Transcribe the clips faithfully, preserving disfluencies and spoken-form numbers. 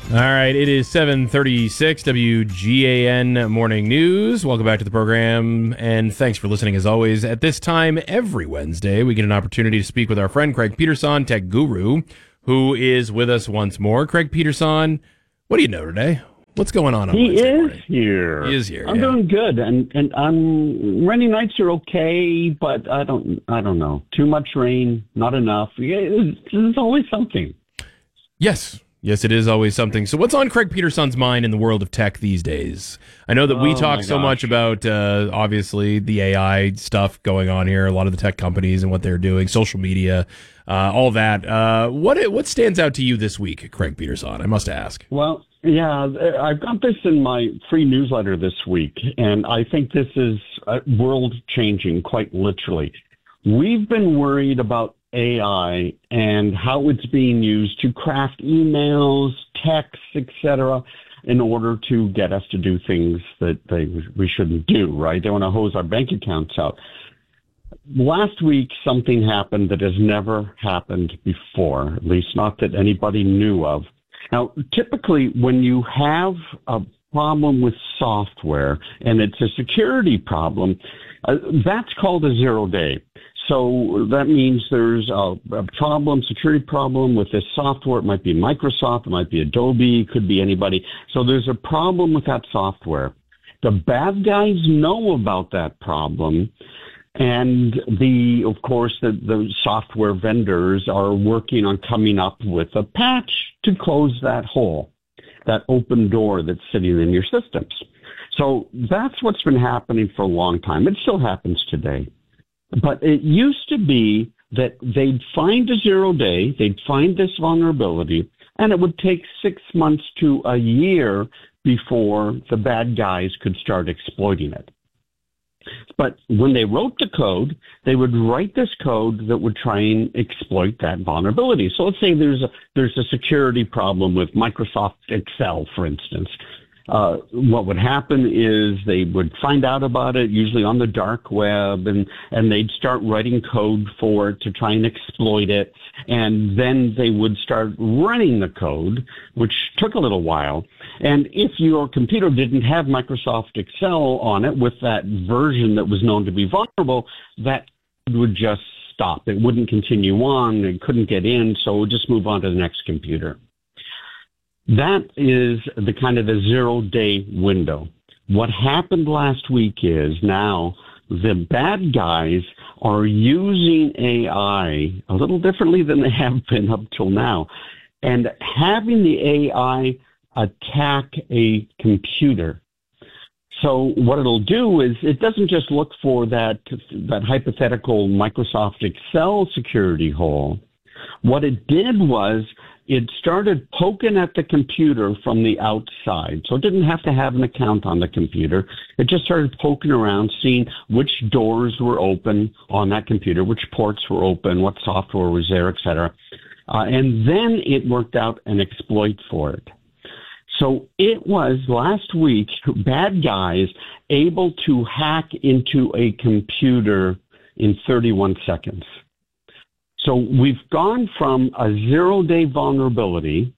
All right, it is seven thirty-six, W G A N Morning News. Welcome back to the program, and thanks for listening as always. At this time, every Wednesday, we get an opportunity to speak with our friend Craig Peterson, tech guru, who is with us once more. Craig Peterson, what do you know today? What's going on on he Wednesday is morning? here. He is here. I'm yeah. doing good, and and I'm rainy nights are okay, but I don't I don't know. Too much rain, not enough. Yeah, there's always something. Yes. Yes, it is always something. So what's on Craig Peterson's mind in the world of tech these days? I know that we Oh, talk my so gosh. much about, uh, obviously, the A I stuff going on here, a lot of the tech companies and what they're doing, social media, uh, all that. Uh, what what stands out to you this week, Craig Peterson? I must ask. Well, yeah, I've got this in my free newsletter this week, and I think this is uh, world changing, quite literally. We've been worried about A I and how it's being used to craft emails, texts, et cetera, in order to get us to do things that they, we shouldn't do, right? They want to hose our bank accounts out. Last week, something happened that has never happened before, at least not that anybody knew of. Now, typically, when you have a problem with software and it's a security problem, uh, that's called a zero day. So that means there's a, a problem, security problem with this software. It might be Microsoft, it might be Adobe, it could be anybody. So there's a problem with that software. The bad guys know about that problem. And the, of course, the, the software vendors are working on coming up with a patch to close that hole, that open door that's sitting in your systems. So that's what's been happening for a long time. It still happens today. But it used to be that they'd find a zero day, they'd find this vulnerability, and it would take six months to a year before the bad guys could start exploiting it. But when they wrote the code, they would write this code that would try and exploit that vulnerability. So let's say there's a, there's a security problem with Microsoft Excel, for instance. Uh, what would happen is they would find out about it, usually on the dark web, and, and they'd start writing code for it to try and exploit it. And then they would start running the code, which took a little while. And if your computer didn't have Microsoft Excel on it with that version that was known to be vulnerable, that would just stop. It wouldn't continue on. It couldn't get in, so it would just move on to the next computer. That is the kind of the zero-day window. What happened last week is now the bad guys are using A I a little differently than they have been up till now, and having the A I attack a computer. So what it'll do is it doesn't just look for that that hypothetical Microsoft Excel security hole. What it did was it started poking at the computer from the outside. So it didn't have to have an account on the computer. It just started poking around, seeing which doors were open on that computer, which ports were open, what software was there, et cetera. Uh, and then it worked out an exploit for it. So it was last week, bad guys able to hack into a computer in thirty-one seconds. So we've gone from a zero-day vulnerability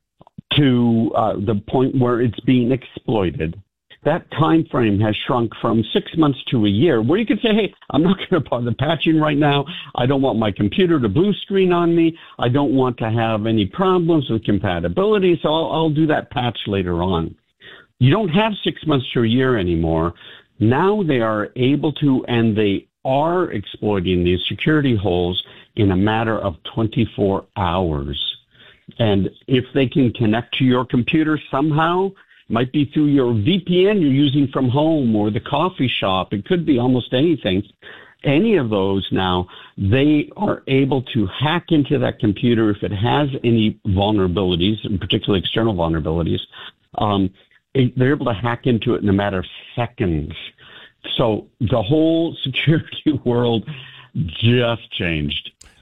to uh, the point where it's being exploited. That time frame has shrunk from six months to a year, where you could say, hey, I'm not going to bother patching right now. I don't want my computer to blue screen on me. I don't want to have any problems with compatibility, so I'll, I'll do that patch later on. You don't have six months to a year anymore. Now they are able to, and they are exploiting these security holes in a matter of twenty-four hours. And if they can connect to your computer somehow, might be through your V P N you're using from home or the coffee shop, it could be almost anything, any of those now, they are able to hack into that computer if it has any vulnerabilities, and particularly external vulnerabilities. Um, it, they're able to hack into it in a matter of seconds. So the whole security world just changed.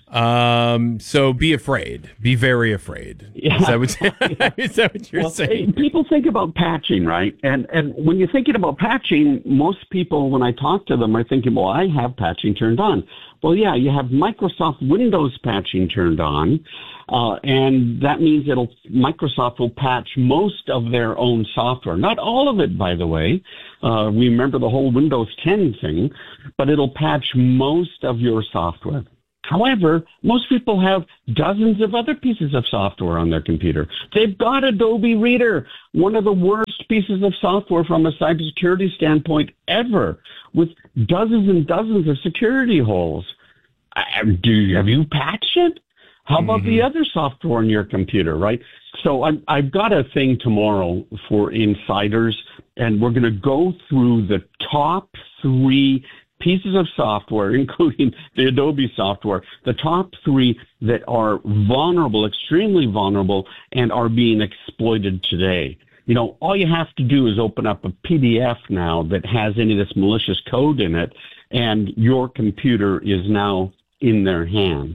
Um, so be afraid. Be very afraid. Yeah. Is that what, is that what you're well, saying? People think about patching, right? And and when you're thinking about patching, most people, when I talk to them, are thinking, well, I have patching turned on. Well, yeah, you have Microsoft Windows patching turned on, uh, and that means it'll Microsoft will patch most of their own software. Not all of it, by the way. Uh, remember the whole Windows ten thing, but it'll patch most of your software. However, most people have dozens of other pieces of software on their computer. They've got Adobe Reader, one of the worst pieces of software from a cybersecurity standpoint ever, with dozens and dozens of security holes. Uh, do you, have you patched it? How about mm-hmm. the other software on your computer, right? So I'm, I've got a thing tomorrow for insiders, and we're going to go through the top three pieces of software, including the Adobe software, the top three that are vulnerable, extremely vulnerable, and are being exploited today. You know, all you have to do is open up a P D F now that has any of this malicious code in it, and your computer is now in their hands.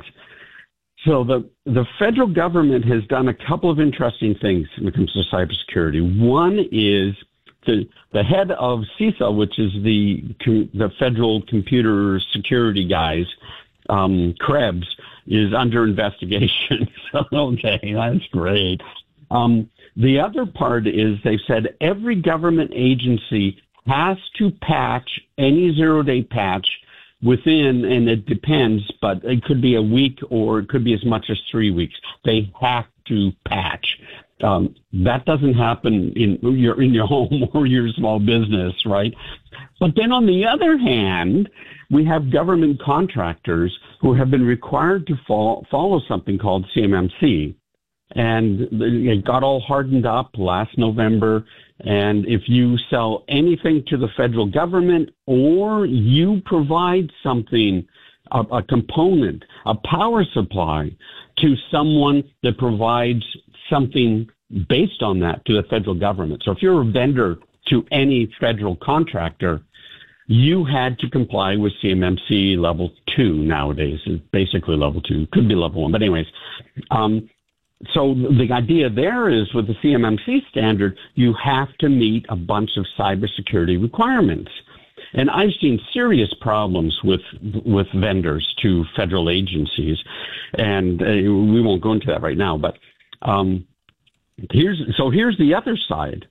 So the, the federal government has done a couple of interesting things when it comes to cybersecurity. One is The, the head of CISA, which is the the federal computer security guys, um, Krebs, is under investigation. So, okay, that's great. Um, the other part is they've said every government agency has to patch any zero-day patch within, and it depends, but it could be a week or it could be as much as three weeks. They have to patch. Um, that doesn't happen in your in your home or your small business, right? But then on the other hand, we have government contractors who have been required to follow, follow something called C M M C. And it got all hardened up last November. And if you sell anything to the federal government or you provide something, a, a component, a power supply to someone that provides something based on that to the federal government. So if you're a vendor to any federal contractor, you had to comply with C M M C level two nowadays. It's basically level two, could be level one, but anyways. Um, so the idea there is with the C M M C standard, you have to meet a bunch of cybersecurity requirements. And I've seen serious problems with with vendors to federal agencies, and uh, we won't go into that right now. But um, here's so here's the other side.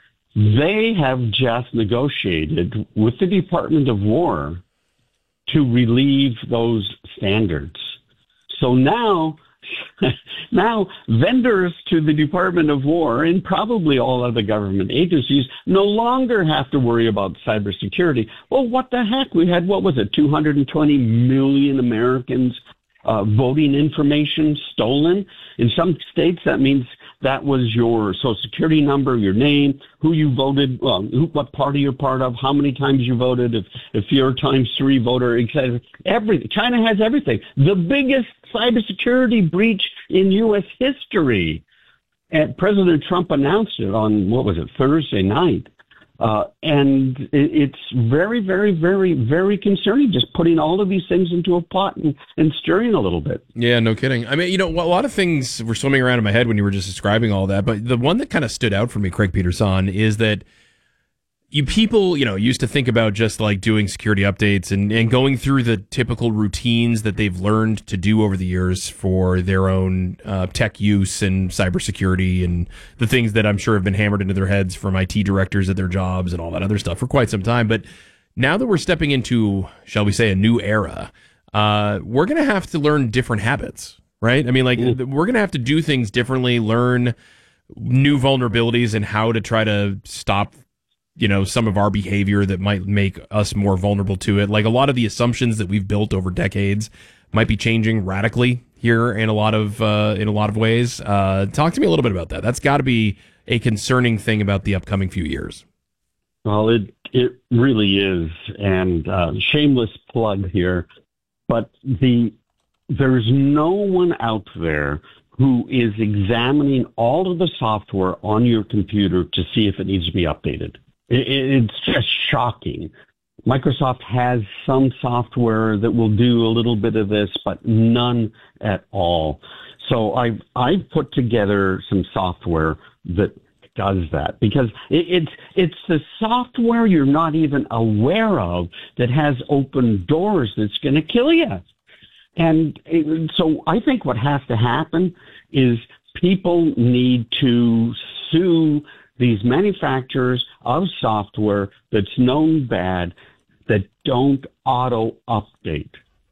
They have just negotiated with the Department of War to relieve those standards. So now, now vendors to the Department of War and probably all other government agencies no longer have to worry about cybersecurity. Well, what the heck? We had, what was it, two hundred twenty million Americans uh, voting information stolen. In some states, that means that was your social security number, your name, who you voted, well, who, what party you're part of, how many times you voted, if, if you're a times three voter, et cetera. Everything. China has everything. The biggest cybersecurity breach in U S history. And President Trump announced it on, what was it, Thursday night. Uh, and it, it's very, very, very, very concerning, just putting all of these things into a pot and, and stirring a little bit. Yeah, no kidding. I mean, you know, a lot of things were swimming around in my head when you were just describing all that. But the one that kind of stood out for me, Craig Peterson, is that you people, you know, used to think about just like doing security updates and, and going through the typical routines that they've learned to do over the years for their own uh, tech use and cybersecurity and the things that I'm sure have been hammered into their heads from I T directors at their jobs and all that other stuff for quite some time. But now that we're stepping into, shall we say, a new era, uh, we're going to have to learn different habits, right? I mean, like mm. we're going to have to do things differently, learn new vulnerabilities and how to try to stop you know, some of our behavior that might make us more vulnerable to it. Like a lot of the assumptions that we've built over decades might be changing radically here in a lot of uh, in a lot of ways. Uh, talk to me a little bit about that. That's got to be a concerning thing about the upcoming few years. Well, it it really is, and uh, shameless plug here, but the there's no one out there who is examining all of the software on your computer to see if it needs to be updated. It's just shocking Microsoft has some software that will do a little bit of this, but none at all. So I've, I've put together some software that does that, because it, it's, it's the software you're not even aware of that has open doors that's going to kill you. And it, so I think what has to happen is people need to sue these manufacturers of software that's known bad, that don't auto update.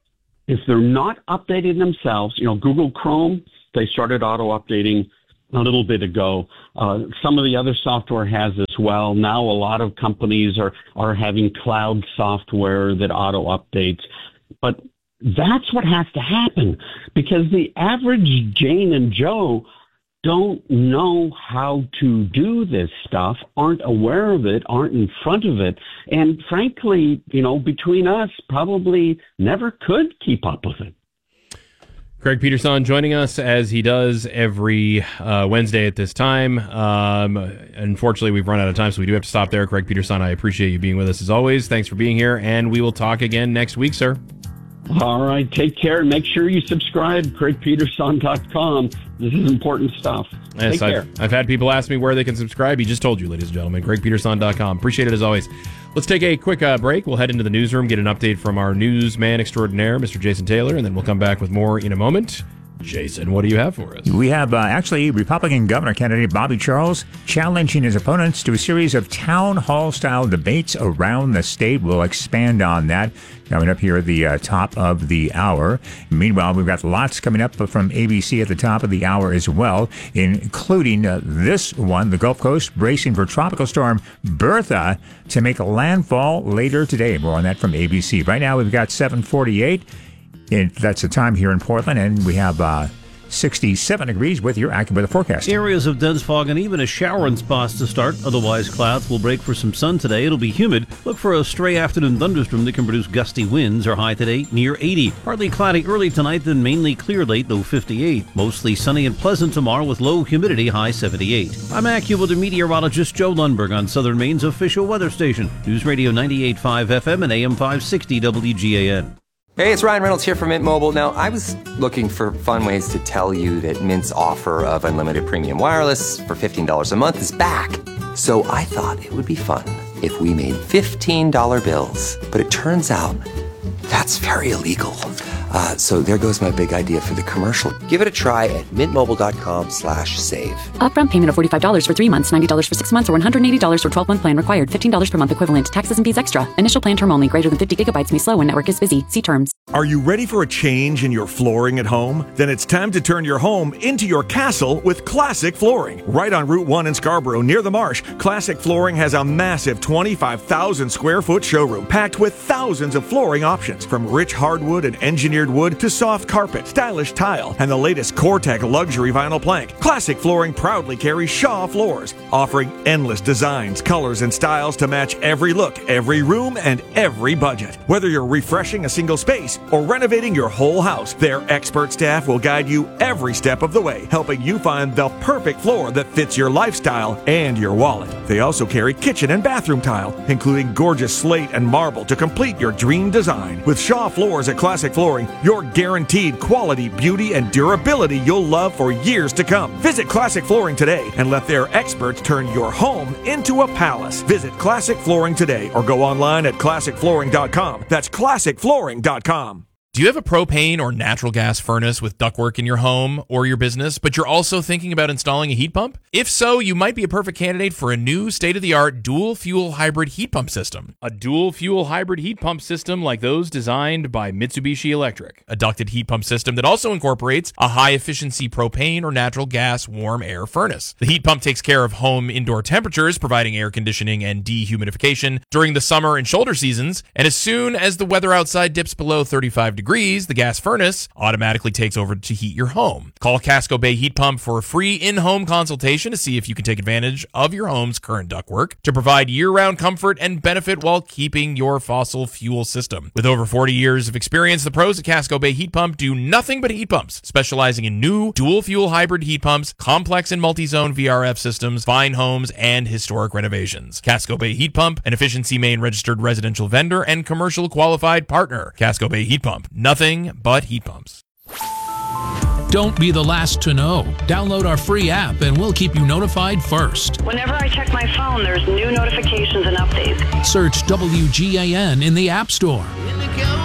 If they're not updating themselves, you know, Google Chrome, they started auto updating a little bit ago. Uh, some of the other software has as well. Now a lot of companies are, are having cloud software that auto updates. But that's what has to happen, because the average Jane and Joe don't know how to do this stuff, aren't aware of it, aren't in front of it, and frankly, you know, between us, probably never could keep up with it. Craig Peterson joining us as he does every uh, Wednesday at this time. Um, unfortunately, we've run out of time, so we do have to stop there. Craig Peterson, I appreciate you being with us as always. Thanks for being here, and we will talk again next week, sir. All right, take care. Make sure you subscribe, craig peterson dot com. This is important stuff. Yes, take care. I've, I've had people ask me where they can subscribe. He just told you, ladies and gentlemen, craig peterson dot com. Appreciate it as always. Let's take a quick uh, break. We'll head into the newsroom, get an update from our newsman extraordinaire, Mister Jason Taylor, and then we'll come back with more in a moment. Jason, what do you have for us? We have uh, actually Republican governor candidate Bobby Charles challenging his opponents to a series of town hall style debates around the state. We'll expand on that coming up here at the uh, top of the hour. Meanwhile, we've got lots coming up from A B C at the top of the hour as well, including uh, this one, the Gulf Coast bracing for Tropical Storm Bertha to make landfall later today. More on that from A B C. Right now, we've got seven forty-eight. And that's the time here in Portland, and we have uh, sixty-seven degrees with your AccuWeather forecast. Areas of dense fog and even a shower in spots to start. Otherwise, clouds will break for some sun today. It'll be humid. Look for a stray afternoon thunderstorm that can produce gusty winds. Our high today near eighty. Partly cloudy early tonight, then mainly clear late, low fifty-eight. Mostly sunny and pleasant tomorrow with low humidity, high seventy-eight. I'm AccuWeather meteorologist Joe Lundberg on Southern Maine's official weather station. News Radio ninety-eight point five F M and A M five sixty W G A N. Hey, it's Ryan Reynolds here from Mint Mobile. Now, I was looking for fun ways to tell you that Mint's offer of unlimited premium wireless for fifteen dollars a month is back. So I thought it would be fun if we made fifteen dollar bills. But it turns out that's very illegal. Uh, so there goes my big idea for the commercial. Give it a try at mintmobile.com slash save. Upfront payment of forty-five dollars for three months, ninety dollars for six months, or one hundred eighty dollars for twelve-month plan required. fifteen dollars per month equivalent. Taxes and fees extra. Initial plan term only. Greater than fifty gigabytes may slow when network is busy. See terms. Are you ready for a change in your flooring at home? Then it's time to turn your home into your castle with Classic Flooring. Right on Route one in Scarborough, near the marsh, Classic Flooring has a massive twenty-five thousand square foot showroom packed with thousands of flooring options, from rich hardwood and engineered wood to soft carpet, stylish tile, and the latest Core-Tech luxury vinyl plank. Classic Flooring proudly carries Shaw floors, offering endless designs, colors, and styles to match every look, every room, and every budget. Whether you're refreshing a single space or renovating your whole house, their expert staff will guide you every step of the way, helping you find the perfect floor that fits your lifestyle and your wallet. They also carry kitchen and bathroom tile, including gorgeous slate and marble to complete your dream design. With Shaw floors at Classic Flooring, you're guaranteed quality, beauty, and durability you'll love for years to come. Visit Classic Flooring today and let their experts turn your home into a palace. Visit Classic Flooring today or go online at classic flooring dot com. That's classic flooring dot com. Do you have a propane or natural gas furnace with ductwork in your home or your business, but you're also thinking about installing a heat pump? If so, you might be a perfect candidate for a new state-of-the-art dual-fuel hybrid heat pump system. A dual-fuel hybrid heat pump system like those designed by Mitsubishi Electric. A ducted heat pump system that also incorporates a high-efficiency propane or natural gas warm air furnace. The heat pump takes care of home indoor temperatures, providing air conditioning and dehumidification during the summer and shoulder seasons, and as soon as the weather outside dips below thirty-five degrees degrees, the gas furnace automatically takes over to heat your home. Call Casco Bay Heat Pump for a free in-home consultation to see if you can take advantage of your home's current ductwork to provide year-round comfort and benefit while keeping your fossil fuel system. With over forty years of experience, the pros at Casco Bay Heat Pump do nothing but heat pumps, specializing in new dual-fuel hybrid heat pumps, complex and multi-zone V R F systems, fine homes, and historic renovations. Casco Bay Heat Pump, an Efficiency Maine registered residential vendor and commercial qualified partner. Casco Bay Heat Pump, nothing but heat pumps. Don't be the last to know. Download our free app and we'll keep you notified first. Whenever I check my phone, there's new notifications and updates. Search W G A N in the App Store.